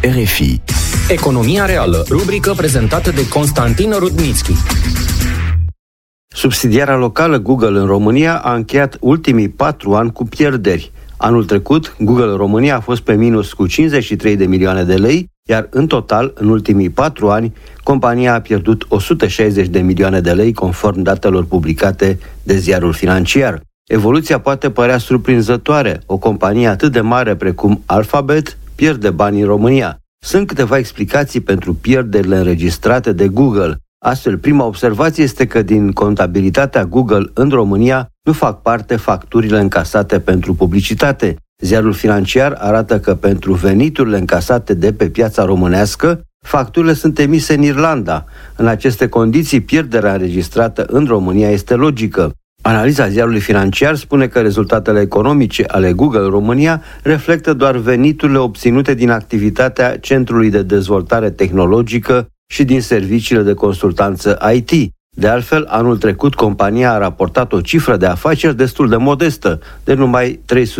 RFI. Economia reală, rubrică prezentată de Constantin Rudnitschi. Subsidiara locală Google în România a încheiat ultimii 4 ani cu pierderi. Anul trecut, Google România a fost pe minus cu 53 de milioane de lei, iar în total, în ultimii 4 ani, compania a pierdut 160 de milioane de lei, conform datelor publicate de Ziarul Financiar. Evoluția poate părea surprinzătoare. O companie atât de mare precum Alphabet pierde bani în România. Sunt câteva explicații pentru pierderile înregistrate de Google. Astfel, prima observație este că din contabilitatea Google în România nu fac parte facturile încasate pentru publicitate. Ziarul Financiar arată că pentru veniturile încasate de pe piața românească, facturile sunt emise în Irlanda. În aceste condiții, pierderea înregistrată în România este logică. Analiza Ziarului Financiar spune că rezultatele economice ale Google România reflectă doar veniturile obținute din activitatea Centrului de Dezvoltare Tehnologică și din serviciile de consultanță IT. De altfel, anul trecut, compania a raportat o cifră de afaceri destul de modestă, de numai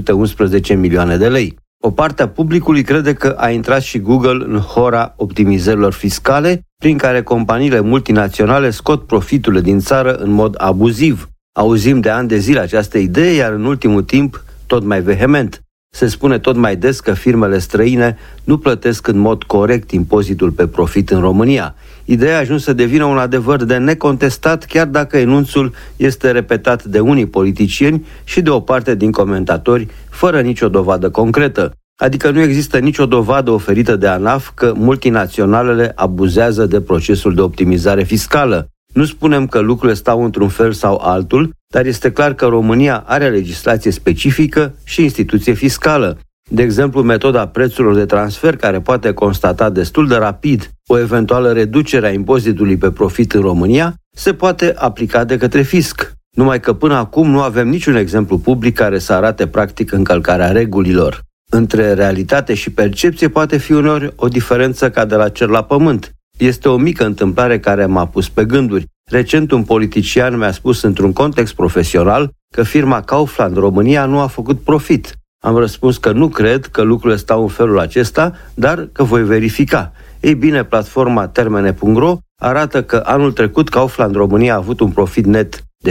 311 milioane de lei. O parte a publicului crede că a intrat și Google în hora optimizărilor fiscale, prin care companiile multinaționale scot profiturile din țară în mod abuziv. Auzim de ani de zile această idee, iar în ultimul timp tot mai vehement. Se spune tot mai des că firmele străine nu plătesc în mod corect impozitul pe profit în România. Ideea a ajuns să devină un adevăr de necontestat, chiar dacă enunțul este repetat de unii politicieni și de o parte din comentatori, fără nicio dovadă concretă. Adică nu există nicio dovadă oferită de ANAF că multinaționalele abuzează de procesul de optimizare fiscală. Nu spunem că lucrurile stau într-un fel sau altul, dar este clar că România are legislație specifică și instituție fiscală. De exemplu, metoda prețurilor de transfer, care poate constata destul de rapid o eventuală reducere a impozitului pe profit în România, se poate aplica de către fisc. Numai că până acum nu avem niciun exemplu public care să arate practic încălcarea regulilor. Între realitate și percepție poate fi uneori o diferență ca de la cer la pământ. Este o mică întâmplare care m-a pus pe gânduri. Recent un politician mi-a spus într-un context profesional că firma Kaufland România nu a făcut profit. Am răspuns că nu cred că lucrurile stau în felul acesta, dar că voi verifica. Ei bine, platforma termene.ro arată că anul trecut Kaufland România a avut un profit net de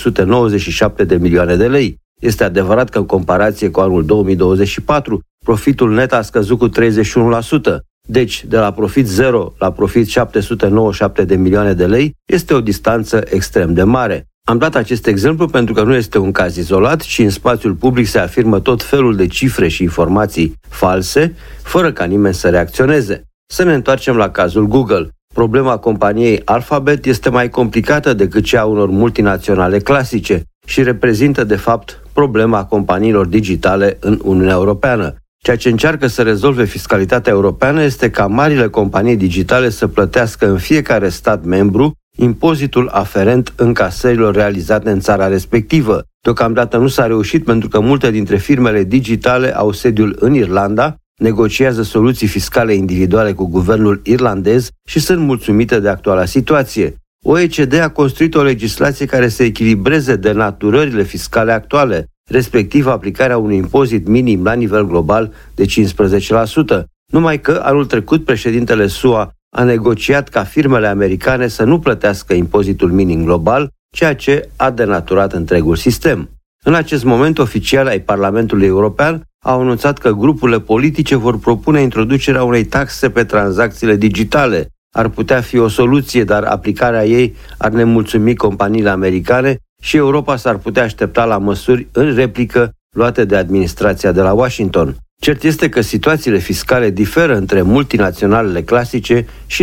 797 de milioane de lei. Este adevărat că în comparație cu anul 2024, profitul net a scăzut cu 31%. Deci, de la profit 0 la profit 797 de milioane de lei este o distanță extrem de mare. Am dat acest exemplu pentru că nu este un caz izolat, ci în spațiul public se afirmă tot felul de cifre și informații false, fără ca nimeni să reacționeze. Să ne întoarcem la cazul Google. Problema companiei Alphabet este mai complicată decât cea a unor multinaționale clasice și reprezintă, de fapt, problema companiilor digitale în Uniunea Europeană. Ceea ce încearcă să rezolve fiscalitatea europeană este ca marile companii digitale să plătească în fiecare stat membru impozitul aferent încasărilor realizate în țara respectivă. Deocamdată nu s-a reușit pentru că multe dintre firmele digitale au sediul în Irlanda, negociază soluții fiscale individuale cu guvernul irlandez și sunt mulțumite de actuala situație. OECD a construit o legislație care să echilibreze denaturările fiscale actuale, respectiv aplicarea unui impozit minim la nivel global de 15%. Numai că anul trecut președintele SUA a negociat ca firmele americane să nu plătească impozitul minim global, ceea ce a denaturat întregul sistem. În acest moment, oficiali ai Parlamentului European au anunțat că grupurile politice vor propune introducerea unei taxe pe tranzacțiile digitale. Ar putea fi o soluție, dar aplicarea ei ar nemulțumi companiile americane și Europa s-ar putea aștepta la măsuri în replică luate de administrația de la Washington. Cert este că situațiile fiscale diferă între multinaționalele clasice și